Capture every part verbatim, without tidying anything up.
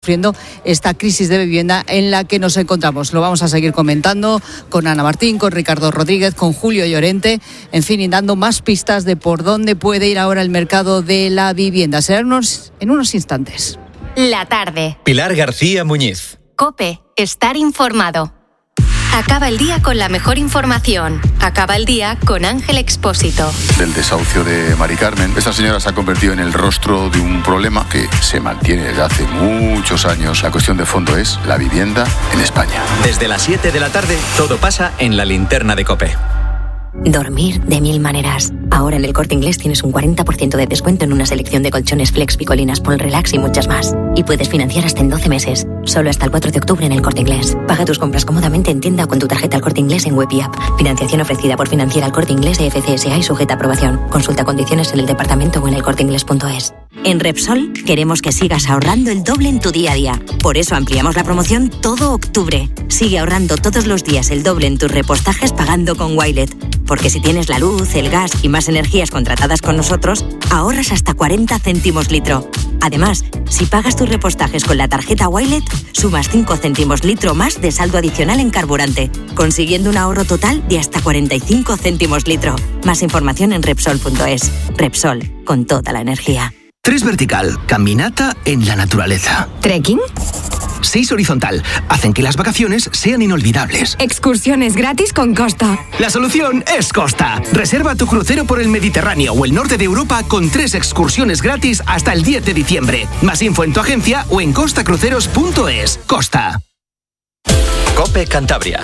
sufriendo esta crisis de vivienda en la que nos encontramos. Lo vamos a seguir comentando con Ana Martín, con Ricardo Rodríguez, con Julio Llorente, en fin, y dando más pistas de por dónde puede ir ahora el mercado de la vivienda. Será en unos, en unos instantes. La tarde. Pilar García Muñiz. COPE. Estar informado. Acaba el día con la mejor información. Acaba el día con Ángel Expósito. Del desahucio de Mari Carmen. Esta señora se ha convertido en el rostro de un problema que se mantiene desde hace muchos años. La cuestión de fondo es la vivienda en España. Desde las siete de la tarde, todo pasa en la linterna de COPE. Dormir de mil maneras. Ahora en el Corte Inglés tienes un cuarenta por ciento de descuento en una selección de colchones Flex, Picolinas, Pol Relax y muchas más. Y puedes financiar hasta en doce meses. Solo hasta el cuatro de octubre en el Corte Inglés. Paga tus compras cómodamente en tienda o con tu tarjeta El Corte Inglés en web y app. Financiación ofrecida por Financiera El Corte Inglés e F C S A y sujeta a aprobación. Consulta condiciones en el departamento o en el corte inglés punto es. En Repsol queremos que sigas ahorrando el doble en tu día a día. Por eso ampliamos la promoción todo octubre. Sigue ahorrando todos los días el doble en tus repostajes pagando con Wilet. Porque si tienes la luz, el gas y más energías contratadas con nosotros, ahorras hasta cuarenta céntimos litro. Además, si pagas tus repostajes con la tarjeta Wilet, sumas cinco céntimos litro más de saldo adicional en carburante, consiguiendo un ahorro total de hasta cuarenta y cinco céntimos litro. Más información en Repsol punto es. Repsol, con toda la energía. Tres vertical, caminata en la naturaleza. ¿Trekking? Seis horizontal, hacen que las vacaciones sean inolvidables. Excursiones gratis con Costa. La solución es Costa. Reserva tu crucero por el Mediterráneo o el norte de Europa con tres excursiones gratis hasta el diez de diciembre. Más info en tu agencia o en costa cruceros punto es. Costa. COPE Cantabria.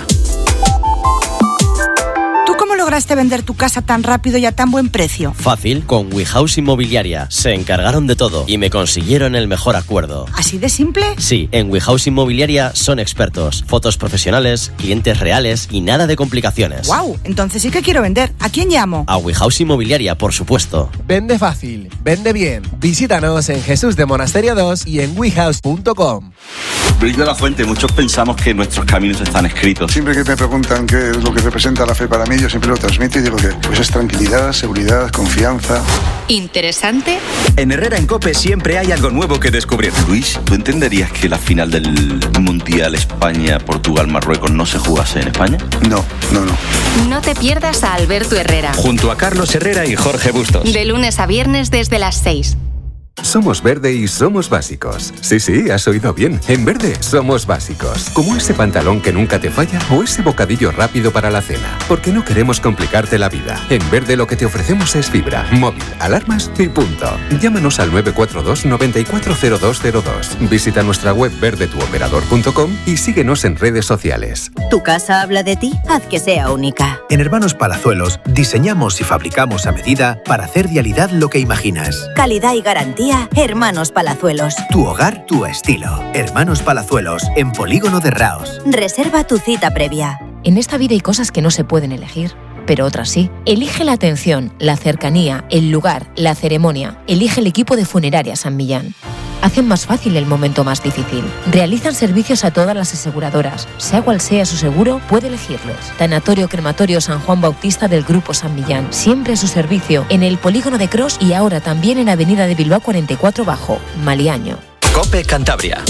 ¿Cómo lograste vender tu casa tan rápido y a tan buen precio? Fácil, con WeHouse Inmobiliaria. Se encargaron de todo y me consiguieron el mejor acuerdo. ¿Así de simple? Sí, en WeHouse Inmobiliaria son expertos. Fotos profesionales, clientes reales y nada de complicaciones. ¡Wow! Entonces sí que quiero vender. ¿A quién llamo? A WeHouse Inmobiliaria, por supuesto. Vende fácil, vende bien. Visítanos en Jesús de Monasterio dos y en wehouse punto com. Luis de la Fuente, muchos pensamos que nuestros caminos están escritos. Siempre que me preguntan qué es lo que representa la fe para mí, yo siempre lo transmito y digo que pues es tranquilidad, seguridad, confianza. ¿Interesante? En Herrera en COPE siempre hay algo nuevo que descubrir. Luis, ¿tú entenderías que la final del Mundial España-Portugal-Marruecos no se jugase en España? No, no, no. No te pierdas a Alberto Herrera. Junto a Carlos Herrera y Jorge Bustos. De lunes a viernes desde las seis. Somos Verde y somos básicos. Sí, sí, has oído bien. En Verde somos básicos. Como ese pantalón que nunca te falla o ese bocadillo rápido para la cena. Porque no queremos complicarte la vida. En Verde lo que te ofrecemos es fibra, móvil, alarmas y punto. Llámanos al nueve cuatro dos, nueve cuatro cero dos cero dos. Visita nuestra web verde tu operador punto com y síguenos en redes sociales. ¿Tu casa habla de ti? Haz que sea única. En Hermanos Palazuelos diseñamos y fabricamos a medida para hacer realidad lo que imaginas. Calidad y garantía. Hermanos Palazuelos. Tu hogar, tu estilo. Hermanos Palazuelos, en Polígono de Raos. Reserva tu cita previa. En esta vida hay cosas que no se pueden elegir, pero otras sí. Elige la atención, la cercanía, el lugar, la ceremonia. Elige el equipo de Funeraria San Millán. Hacen más fácil el momento más difícil. Realizan servicios a todas las aseguradoras. Sea cual sea su seguro, puede elegirlos. Tanatorio Crematorio San Juan Bautista del Grupo San Millán. Siempre a su servicio en el Polígono de Cros y ahora también en Avenida de Bilbao cuarenta y cuatro Bajo, Maliaño. COPE Cantabria.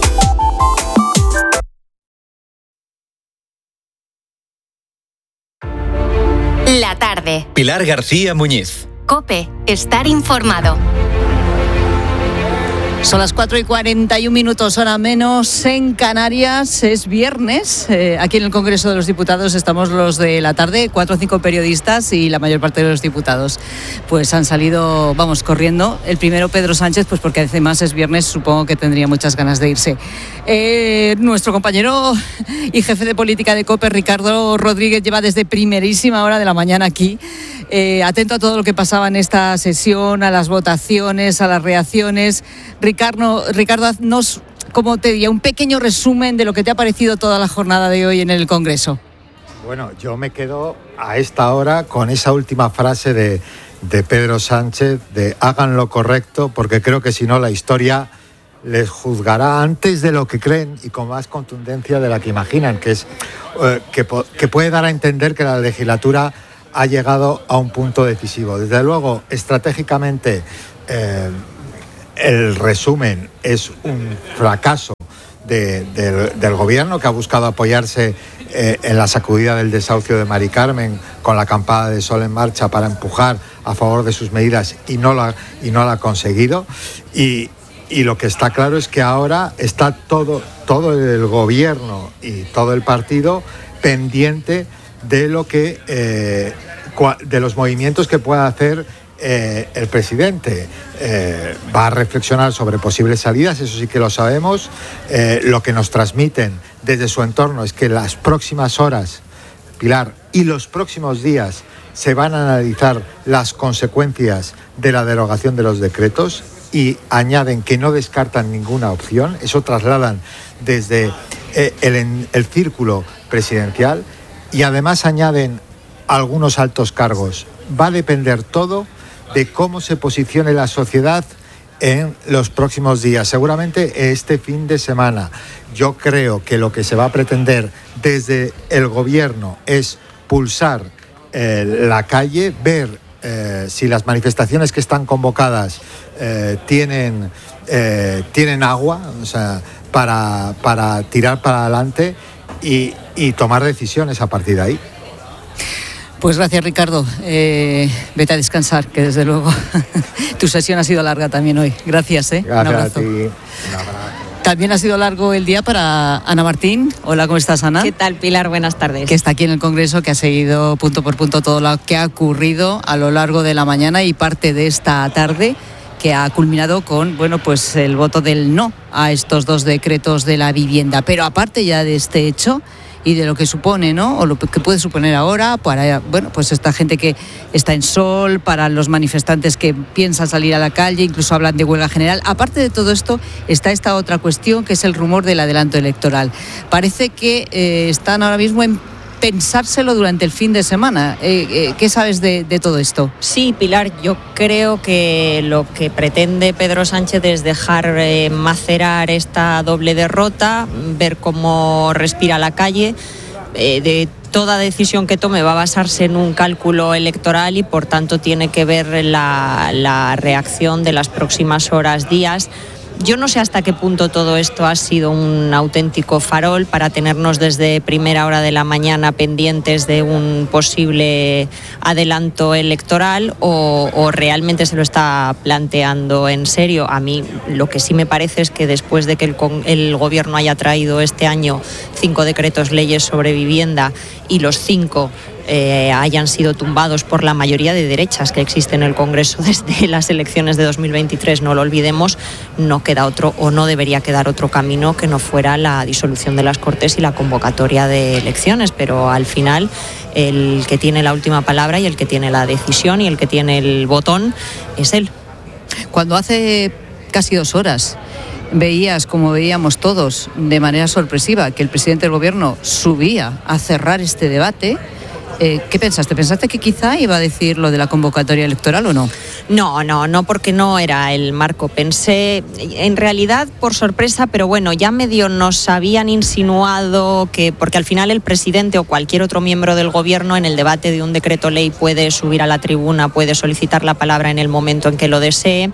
La tarde. Pilar García Muñiz. COPE. Estar informado. Son las cuatro y cuarenta y un minutos, hora menos en Canarias. Es viernes. Eh, aquí en el Congreso de los Diputados estamos los de la tarde, cuatro o cinco periodistas y la mayor parte de los diputados pues han salido, vamos, corriendo. El primero, Pedro Sánchez, pues porque además es viernes, supongo que tendría muchas ganas de irse. Eh, nuestro compañero y jefe de política de COPE, Ricardo Rodríguez, lleva desde primerísima hora de la mañana aquí, eh, atento a todo lo que pasaba en esta sesión, a las votaciones, a las reacciones. Ricardo, Ricardo, haznos, como te diría, un pequeño resumen de lo que te ha parecido toda la jornada de hoy en el Congreso. Bueno, yo me quedo a esta hora con esa última frase de, de Pedro Sánchez, de hagan lo correcto, porque creo que si no la historia les juzgará antes de lo que creen y con más contundencia de la que imaginan, que es eh, que, que puede dar a entender que la legislatura ha llegado a un punto decisivo. Desde luego, estratégicamente, eh, el resumen es un fracaso de, de, del gobierno, que ha buscado apoyarse eh, en la sacudida del desahucio de Mari Carmen con la acampada de Sol en Marcha para empujar a favor de sus medidas y no la, y no la ha conseguido. Y, y lo que está claro es que ahora está todo, todo el gobierno y todo el partido pendiente de lo que eh, de los movimientos que pueda hacer eh, el presidente. Eh, va a reflexionar sobre posibles salidas, eso sí que lo sabemos. Eh, lo que nos transmiten desde su entorno es que las próximas horas, Pilar, y los próximos días se van a analizar las consecuencias de la derogación de los decretos, y añaden que no descartan ninguna opción. Eso trasladan desde eh, el, el círculo presidencial, y además añaden algunos altos cargos. Va a depender todo de cómo se posicione la sociedad en los próximos días, seguramente este fin de semana. Yo creo que lo que se va a pretender desde el gobierno es pulsar eh, la calle, ver eh, si las manifestaciones que están convocadas eh, tienen, eh, tienen agua, o sea, para, para tirar para adelante y, y tomar decisiones a partir de ahí. Pues gracias, Ricardo. Eh, vete a descansar, que desde luego tu sesión ha sido larga también hoy. Gracias, ¿eh? Gracias. Un abrazo. A ti. Un abrazo. También ha sido largo el día para Ana Martín. Hola, ¿cómo estás, Ana? ¿Qué tal, Pilar? Buenas tardes. Que está aquí en el Congreso, que ha seguido punto por punto todo lo que ha ocurrido a lo largo de la mañana y parte de esta tarde, que ha culminado con, bueno, pues el voto del no a estos dos decretos de la vivienda. Pero aparte ya de este hecho y de lo que supone, ¿no? O lo que puede suponer ahora para, bueno, pues esta gente que está en Sol, para los manifestantes que piensan salir a la calle, incluso hablan de huelga general. Aparte de todo esto, está esta otra cuestión, que es el rumor del adelanto electoral. Parece que eh, están ahora mismo en pensárselo durante el fin de semana. Eh, eh, ¿Qué sabes de, de todo esto? Sí, Pilar, yo creo que lo que pretende Pedro Sánchez es dejar eh, macerar esta doble derrota, ver cómo respira la calle. Eh, de toda decisión que tome va a basarse en un cálculo electoral y por tanto tiene que ver la, la reacción de las próximas horas, días. Yo no sé hasta qué punto todo esto ha sido un auténtico farol para tenernos desde primera hora de la mañana pendientes de un posible adelanto electoral o, o realmente se lo está planteando en serio. A mí lo que sí me parece es que después de que el, el gobierno haya traído este año cinco decretos leyes sobre vivienda y los cinco Eh, hayan sido tumbados por la mayoría de derechas que existe en el Congreso desde las elecciones de dos mil veintitrés, no lo olvidemos, no queda otro o no debería quedar otro camino que no fuera la disolución de las Cortes y la convocatoria de elecciones, pero al final el que tiene la última palabra y el que tiene la decisión y el que tiene el botón es él. Cuando hace casi dos horas veías, como veíamos todos, de manera sorpresiva, que el presidente del gobierno subía a cerrar este debate, Eh, ¿qué pensaste? ¿Pensaste que quizá iba a decir lo de la convocatoria electoral o no? No, no, no, porque no era el marco. Pensé, en realidad, por sorpresa, pero bueno, ya medio nos habían insinuado que, porque al final el presidente o cualquier otro miembro del gobierno en el debate de un decreto ley puede subir a la tribuna, puede solicitar la palabra en el momento en que lo desee.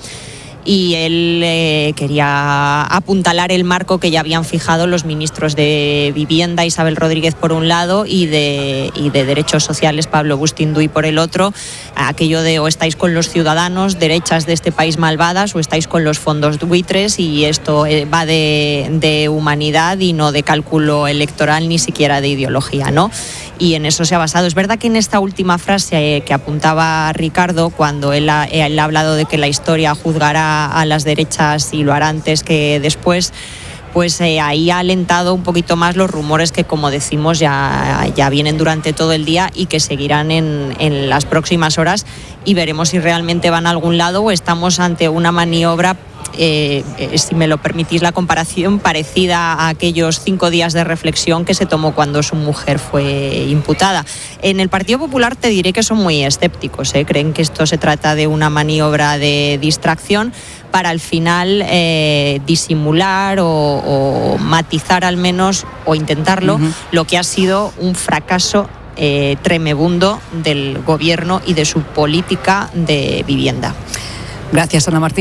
Y él eh, quería apuntalar el marco que ya habían fijado los ministros de Vivienda, Isabel Rodríguez por un lado, y de, y de Derechos Sociales, Pablo Agustín Duy por el otro, aquello de o estáis con los ciudadanos, derechas de este país malvadas, o estáis con los fondos buitres, y esto va de, de humanidad y no de cálculo electoral, ni siquiera de ideología, ¿no? Y en eso se ha basado. Es verdad que en esta última frase eh, que apuntaba Ricardo, cuando él ha, él ha hablado de que la historia juzgará a las derechas y lo hará antes que después, pues eh, ahí ha alentado un poquito más los rumores que, como decimos, ya, ya vienen durante todo el día y que seguirán en, en las próximas horas, y veremos si realmente van a algún lado o estamos ante una maniobra, eh, eh, si me lo permitís la comparación, parecida a aquellos cinco días de reflexión que se tomó cuando su mujer fue imputada. En el Partido Popular te diré que son muy escépticos, ¿eh? Creen que esto se trata de una maniobra de distracción para al final eh, disimular o, o matizar al menos, o intentarlo, uh-huh. lo que ha sido un fracaso eh, tremebundo del gobierno y de su política de vivienda. Gracias, Ana Martín.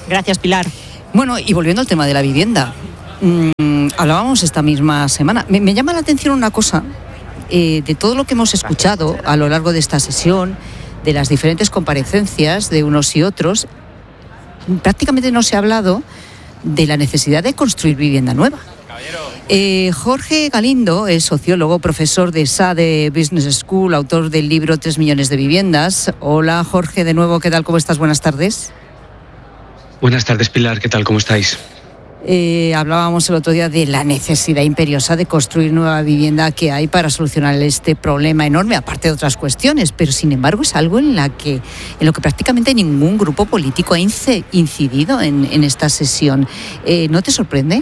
Gracias, Pilar. Bueno, y volviendo al tema de la vivienda, mmm, hablábamos esta misma semana. Me, me llama la atención una cosa, eh, de todo lo que hemos escuchado a lo largo de esta sesión, de las diferentes comparecencias de unos y otros, prácticamente no se ha hablado de la necesidad de construir vivienda nueva. Eh, Jorge Galindo es sociólogo, profesor de S A D Business School, autor del libro Tres millones de viviendas. Hola Jorge, de nuevo, ¿qué tal? ¿Cómo estás? Buenas tardes. Buenas tardes, Pilar, ¿qué tal? ¿Cómo estáis? Eh, hablábamos el otro día de la necesidad imperiosa de construir nueva vivienda que hay para solucionar este problema enorme, aparte de otras cuestiones, pero sin embargo es algo en, la que, en lo que prácticamente ningún grupo político ha incidido en, en esta sesión. Eh, ¿No te sorprende?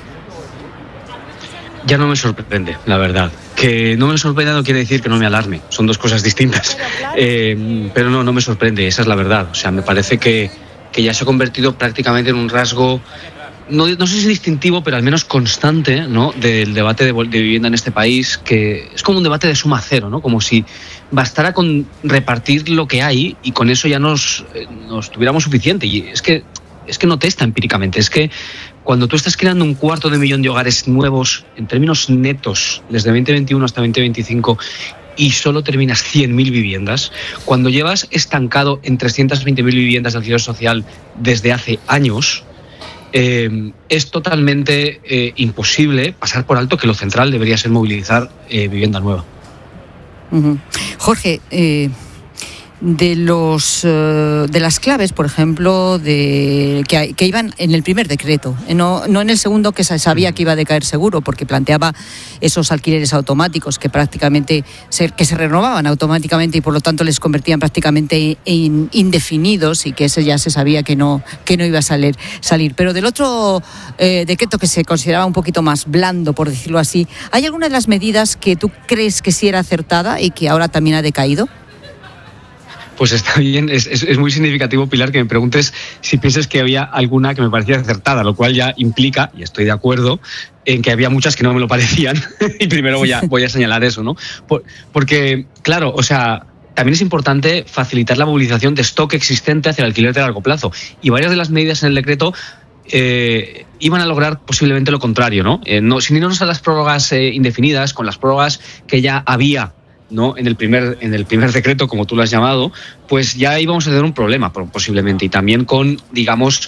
Ya no me sorprende, la verdad. Que no me sorprenda no quiere decir que no me alarme, son dos cosas distintas. Eh, pero no, no me sorprende, esa es la verdad. O sea, me parece que, que ya se ha convertido prácticamente en un rasgo, no, no sé si distintivo, pero al menos constante, ¿no?, del debate de, de vivienda en este país, que es como un debate de suma cero, ¿no? Como si bastara con repartir lo que hay y con eso ya nos, nos tuviéramos suficiente. Y es que, es que no testa empíricamente, es que cuando tú estás creando un cuarto de millón de hogares nuevos, en términos netos, desde veinte veintiuno hasta veinte veinticinco, y solo terminas cien mil viviendas, cuando llevas estancado en trescientas veinte mil viviendas de alquiler social desde hace años, eh, es totalmente eh, imposible pasar por alto que lo central debería ser movilizar eh, vivienda nueva. Uh-huh. Jorge, eh... de los uh, de las claves, por ejemplo, de que, que iban en el primer decreto, no, no en el segundo, que se sabía que iba a decaer seguro, porque planteaba esos alquileres automáticos que prácticamente se, que se renovaban automáticamente y por lo tanto les convertían prácticamente en indefinidos, y que ese ya se sabía que no que no iba a salir salir. Pero del otro eh, decreto, que se consideraba un poquito más blando, por decirlo así, ¿hay alguna de las medidas que tú crees que sí era acertada y que ahora también ha decaído? Pues está bien, es, es, es muy significativo, Pilar, que me preguntes si piensas que había alguna que me parecía acertada, lo cual ya implica, y estoy de acuerdo, en que había muchas que no me lo parecían, y primero voy a, voy a señalar eso, ¿no? Por, porque, claro, o sea, también es importante facilitar la movilización de stock existente hacia el alquiler de largo plazo, y varias de las medidas en el decreto Eh, iban a lograr posiblemente lo contrario, ¿no? Eh, no sin irnos a las prórrogas eh, indefinidas, con las prórrogas que ya había, ¿no?, en el primer en el primer decreto, como tú lo has llamado, pues ya íbamos a tener un problema posiblemente, y también con, digamos,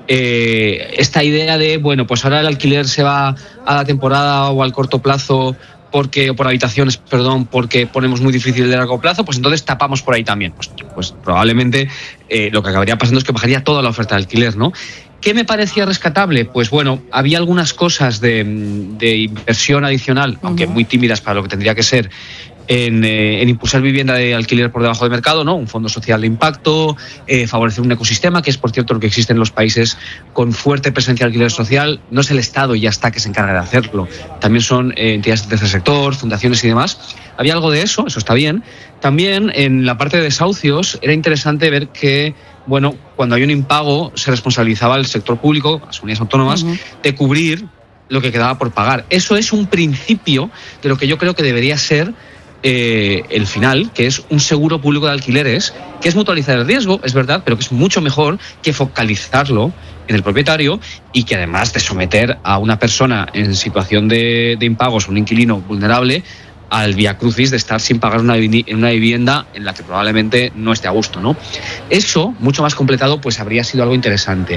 eh, esta idea de, bueno, pues ahora el alquiler se va a la temporada o al corto plazo porque o por habitaciones, perdón, porque ponemos muy difícil de largo plazo, pues entonces tapamos por ahí también. Pues, pues probablemente eh, lo que acabaría pasando es que bajaría toda la oferta de alquiler, ¿no? ¿Qué me parecía rescatable? Pues bueno, había algunas cosas de, de inversión adicional, uh-huh, aunque muy tímidas para lo que tendría que ser, en, eh, en impulsar vivienda de alquiler por debajo del mercado, ¿no? Un fondo social de impacto, eh, favorecer un ecosistema, que es, por cierto, lo que existe en los países con fuerte presencia de alquiler social. No es el Estado y ya está que se encarga de hacerlo. También son eh, entidades del tercer sector, fundaciones y demás. Había algo de eso, eso está bien. También en la parte de desahucios era interesante ver que, bueno, cuando hay un impago se responsabilizaba al sector público, las unidades autónomas, uh-huh, de cubrir lo que quedaba por pagar. Eso es un principio de lo que yo creo que debería ser eh, el final, que es un seguro público de alquileres, que es mutualizar el riesgo, es verdad, pero que es mucho mejor que focalizarlo en el propietario, y que además de someter a una persona en situación de, de impagos, un inquilino vulnerable, al viacrucis de estar sin pagar una, en una vivienda en la que probablemente no esté a gusto, ¿no? Eso, mucho más completado, pues habría sido algo interesante.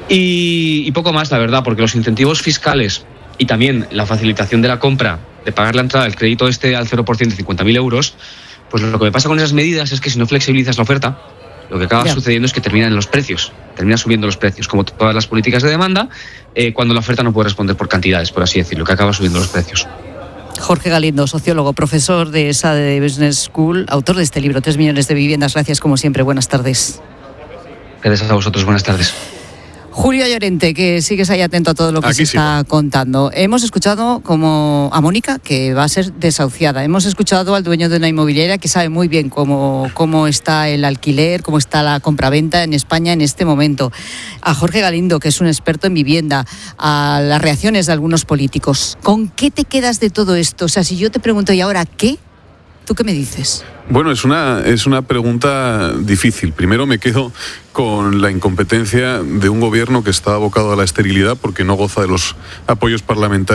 Y, y poco más, la verdad, porque los incentivos fiscales y también la facilitación de la compra, de pagar la entrada del crédito este al cero por ciento de cincuenta mil euros, pues lo que me pasa con esas medidas es que si no flexibilizas la oferta, lo que acaba yeah. sucediendo es que terminan en los precios, terminan subiendo los precios, como todas las políticas de demanda, eh, cuando la oferta no puede responder por cantidades, por así decirlo, que acaba subiendo los precios. Jorge Galindo, sociólogo, profesor de S A D Business School, autor de este libro, Tres millones de viviendas. Gracias, como siempre. Buenas tardes. Gracias a vosotros. Buenas tardes. Julio Llorente, que sigues ahí atento a todo lo que Aquí se sigo. está contando. Hemos escuchado como a Mónica, que va a ser desahuciada. Hemos escuchado al dueño de una inmobiliaria que sabe muy bien cómo, cómo está el alquiler, cómo está la compraventa en España en este momento. A Jorge Galindo, que es un experto en vivienda. A las reacciones de algunos políticos. ¿Con qué te quedas de todo esto? O sea, si yo te pregunto, ¿y ahora qué? ¿Tú qué me dices? Bueno, es una, es una pregunta difícil. Primero me quedo con la incompetencia de un gobierno que está abocado a la esterilidad porque no goza de los apoyos parlamentarios